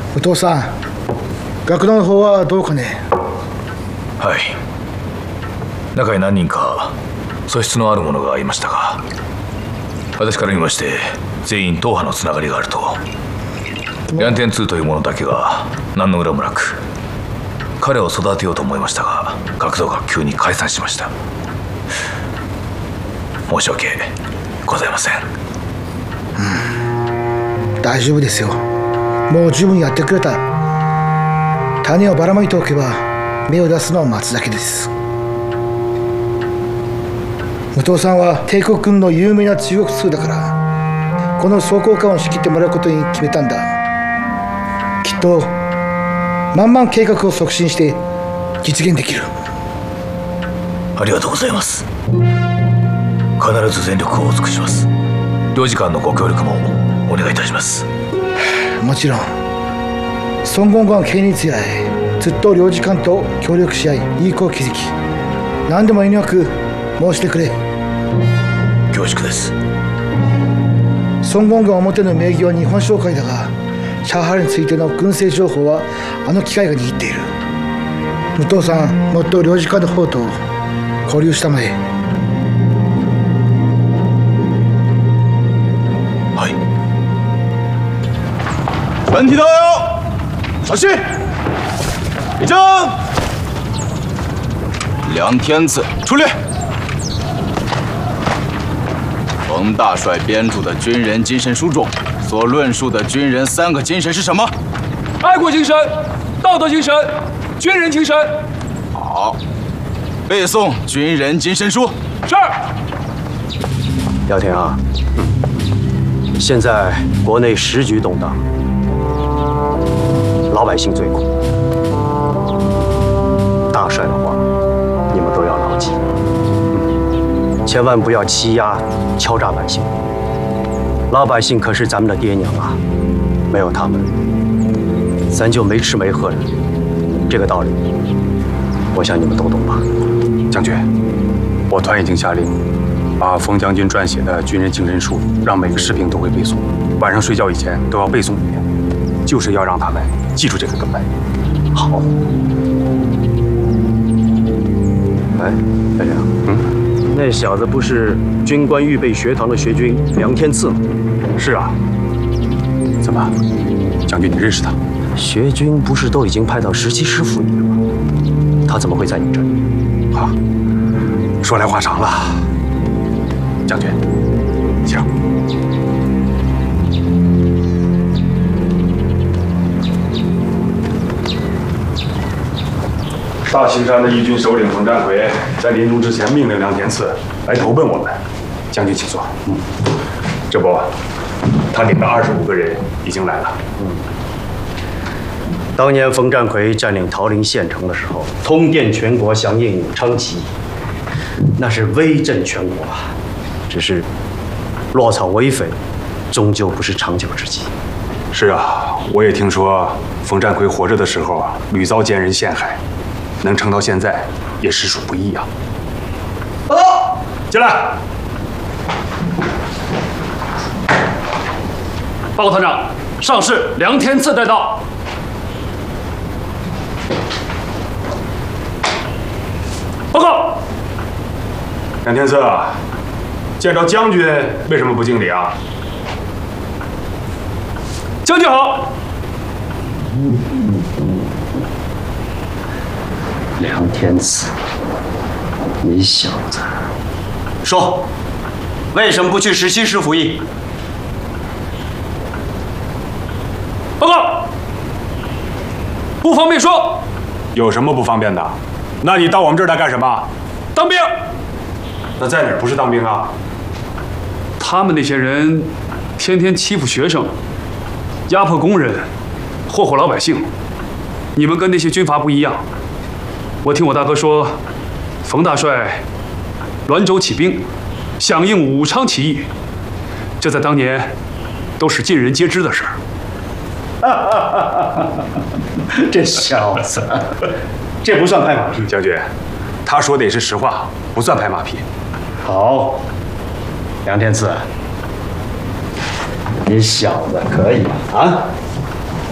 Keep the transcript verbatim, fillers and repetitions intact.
お父さん、学童の方はどうかね。 はい。中に何人か素質のある者がいましたが、私から見まして全員党派のつながりがあると。ヤンテンツーという者だけが何の恨もなく彼を育てようと思いましたが、学童が急に解散しました。申し訳ございません。 うん、大丈夫ですよ。もう十分やってくれた。種をばらまいておけば芽を出すのを待つだけです。武藤さんは帝国軍の有名な中国通だから、この装甲艦を仕切ってもらうことに決めたんだ。きっと万々計画を促進して実現できる。 ありがとうございます。必ず全力を尽くします。領事館のご協力もお願いいたします。 もちろん孫権は経日以来ずっと領事館と協力し合い、いい子を築き、何でも遠慮なく申してくれ。 恐縮です。 孫権が表の名義は日本商会だが、シャーハルについての軍政情報はあの機械が握っている。武藤さん、もっと領事館の方と交流したまえ。 はい。 全体都有，小心！立正。梁天赐出列。冯大帅编著的军人精神书中所论述的军人三个精神是什么？ 爱国精神、道德精神、军人精神。 好，背诵军人精神书。 是。 廖天啊，嗯，现在国内时局动荡，老百姓最苦。大帅的话，你们都要牢记，嗯，千万不要欺压、敲诈百姓。老百姓可是咱们的爹娘啊，没有他们，咱就没吃没喝的。这个道理，我想你们都懂吧？ 将军，我团已经下令，把冯将军撰写的军人精神书，让每个士兵都会背诵，晚上睡觉以前都要背诵一遍，就是要让他们记住这个根本。 好。哎，院长，嗯，那小子不是军官预备学堂的学军梁天赐吗？ 是啊。怎么，将军你认识他？ 学军不是都已经派到十七师服役了吗？他怎么会在你这里？ 啊，说来话长了。将军，请。大兴山的义军首领冯占奎在临终之前命令梁天赐来投奔我们。将军，请坐。嗯，这不，他领的二十五个人已经来了。 嗯。当年冯占奎占领桃林县城的时候，通电全国，响应武昌起义，那是威震全国啊。只是落草为匪，终究不是长久之计。 是啊，我也听说冯占奎活着的时候屡遭奸人陷害，能撑到现在也实属不易啊。 报告， 进来。 报告团长，上士梁天赐带到。报告， 梁天赐，见着将军为什么不敬礼啊？ 将军好。 梁天赐，你小子，说，为什么不去十七师服役？ 报告，不方便说。 有什么不方便的？那你到我们这儿来干什么？ 当兵。 那在哪儿不是当兵啊？ 他们那些人天天欺负学生，压迫工人，祸祸老百姓。你们跟那些军阀不一样。我听我大哥说，冯大帅滦州起兵，响应武昌起义，这在当年都是尽人皆知的事儿。 这小子，这不算拍马屁。 将军，他说的也是实话，不算拍马屁。 好，梁天赐，你小子可以啊！啊